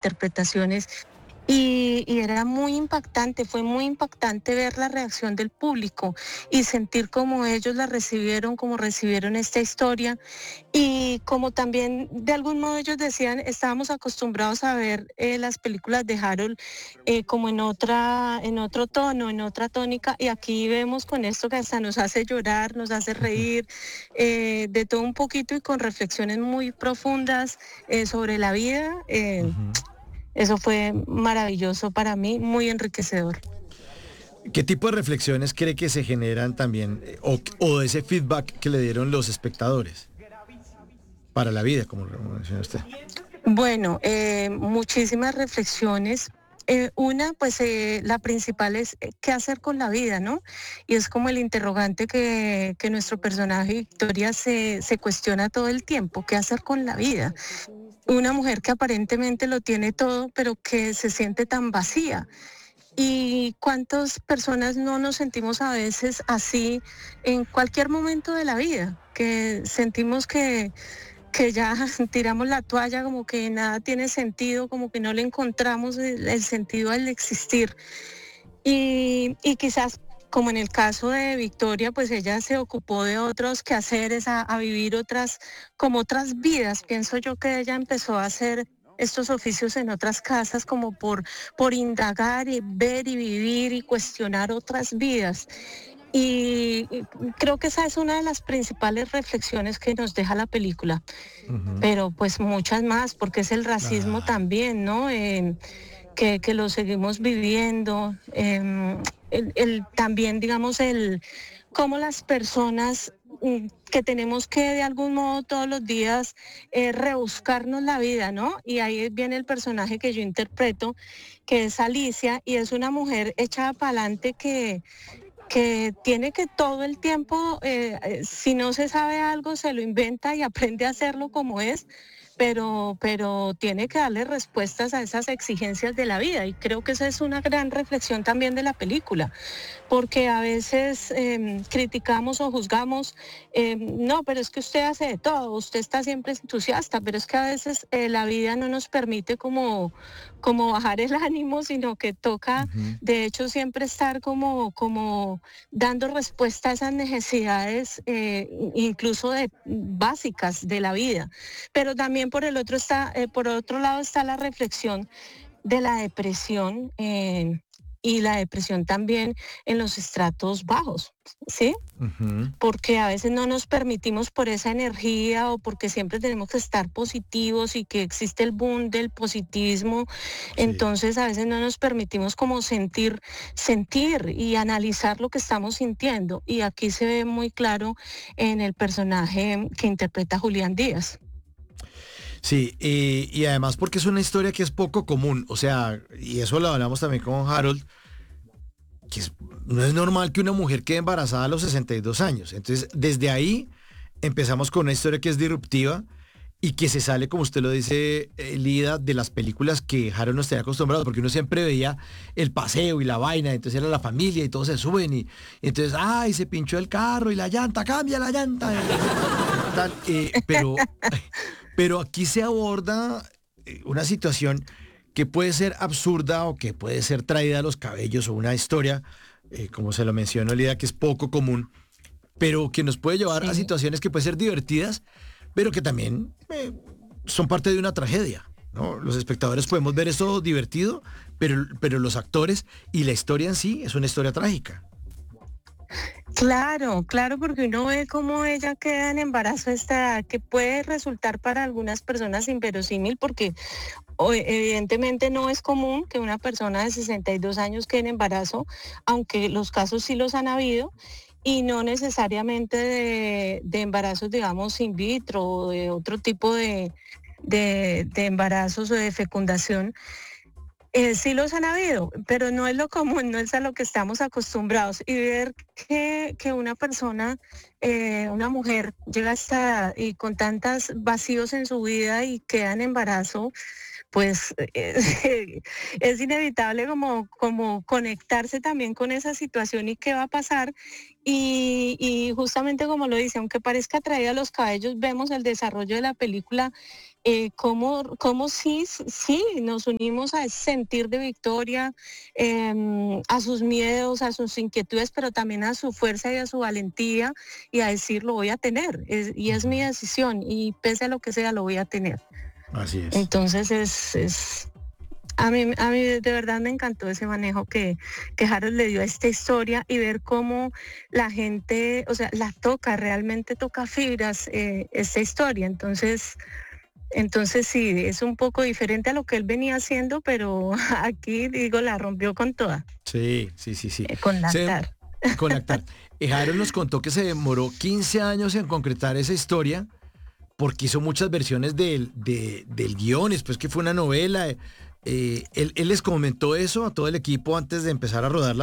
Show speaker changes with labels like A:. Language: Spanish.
A: interpretaciones. Y era muy impactante, fue muy impactante ver la reacción del público y sentir cómo ellos la recibieron, cómo recibieron esta historia y como también de algún modo ellos decían, estábamos acostumbrados a ver las películas de Harold como en otro tono, en otra tónica y aquí vemos con esto que hasta nos hace llorar, nos hace reír, de todo un poquito y con reflexiones muy profundas sobre la vida. Eso fue maravilloso para mí, muy enriquecedor.
B: ¿Qué tipo de reflexiones cree que se generan también, o ese feedback que le dieron los espectadores para la vida, como lo menciona usted?
A: Bueno, muchísimas reflexiones. Una, pues la principal es qué hacer con la vida, ¿no? Y es como el interrogante que nuestro personaje Victoria se cuestiona todo el tiempo, ¿qué hacer con la vida? Una mujer que aparentemente lo tiene todo, pero que se siente tan vacía. ¿Y cuántas personas no nos sentimos a veces así en cualquier momento de la vida? Que sentimos que ya tiramos la toalla, como que nada tiene sentido, como que no le encontramos el sentido al existir. Y quizás, como en el caso de Victoria, pues ella se ocupó de otros quehaceres, a vivir otras, como otras vidas. Pienso yo que ella empezó a hacer estos oficios en otras casas como por indagar y ver y vivir y cuestionar otras vidas. Y creo que esa es una de las principales reflexiones que nos deja la película,
B: Ujú.
A: pero pues muchas más, porque es el racismo
B: Claro.
A: también, ¿no? Que lo seguimos viviendo, también, digamos, cómo las personas que tenemos que de algún modo todos los días rebuscarnos la vida, ¿no? Y ahí viene el personaje que yo interpreto, que es Alicia, y es una mujer echada para adelante que tiene que todo el tiempo, si no se sabe algo, se lo inventa y aprende a hacerlo como es, pero tiene que darle respuestas a esas exigencias de la vida. Y creo que esa es una gran reflexión también de la película, porque a veces criticamos o juzgamos, no, pero es que usted hace de todo, usted está siempre entusiasta, pero es que a veces la vida no nos permite como bajar el ánimo, sino que toca,
B: Ujú.
A: de hecho, siempre estar como dando respuesta a esas necesidades, incluso básicas de la vida. Pero también por otro lado está la reflexión de la depresión, y la depresión también en los estratos bajos, ¿sí?
B: Ujú.
A: Porque a veces no nos permitimos por esa energía o porque siempre tenemos que estar positivos y que existe el boom del positivismo,
B: Sí.
A: entonces a veces no nos permitimos como sentir y analizar lo que estamos sintiendo. Y aquí se ve muy claro en el personaje que interpreta Julián Díaz.
B: Sí, y además porque es una historia que es poco común, o sea, y eso lo hablamos también con Harold, que no es normal que una mujer quede embarazada a los 62 años. Entonces, desde ahí empezamos con una historia que es disruptiva y que se sale, como usted lo dice, Lida, de las películas que Harold nos tenía acostumbrados, porque uno siempre veía el paseo y la vaina, entonces era la familia y todos se suben y entonces, ay, se pinchó el carro y la llanta, cambia la llanta. Tal, pero aquí se aborda una situación que puede ser absurda o que puede ser traída a los cabellos o una historia, como se lo mencionó Lida, que es poco común, pero que nos puede llevar a
A: Sí.
B: situaciones que pueden ser divertidas, pero que también son parte de una tragedia, ¿no? Los espectadores podemos ver eso divertido, pero los actores y la historia en sí es una historia trágica.
A: Claro, claro, porque uno ve cómo ella queda en embarazo a esta edad, que puede resultar para algunas personas inverosímil, porque evidentemente no es común que una persona de 62 años quede en embarazo, aunque los casos sí los han habido, y no necesariamente de embarazos, digamos, in vitro o de otro tipo de embarazos o de fecundación. Sí los han habido, pero no es lo común, no es a lo que estamos acostumbrados. Y ver que una persona, una mujer, llega hasta y con tantos vacíos en su vida y queda en embarazo, pues es inevitable como conectarse también con esa situación y qué va a pasar. Y justamente como lo dice, aunque parezca traída a los cabellos, vemos el desarrollo de la película cómo sí, sí, nos unimos a ese sentir de victoria, a sus miedos, a sus inquietudes, pero también a su fuerza y a su valentía y a decir lo voy a tener, y es mi
B: Ujú.
A: decisión y pese a lo que sea lo voy a tener.
B: Así es.
A: Entonces a mí de verdad me encantó ese manejo que Harold le dio a esta historia y ver cómo la gente, o sea, la toca, realmente toca fibras esta historia. Entonces sí, es un poco diferente a lo que él venía haciendo, pero aquí digo, la rompió con toda,
B: Sí, sí, sí, sí.
A: con
B: Se,
A: Lactar.
B: con Actar. Harold nos contó que se demoró 15 años en concretar esa historia porque hizo muchas versiones del guión, después que fue una novela. Él les comentó eso a todo el equipo antes de empezar a rodar la